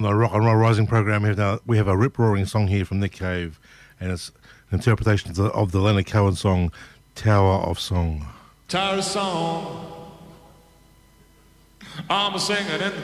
On the Rock and Roll Rising program, we have a rip-roaring song here from Nick Cave, and it's an interpretation of the Leonard Cohen song, Tower of Song. Tower of Song, I'm a singing in the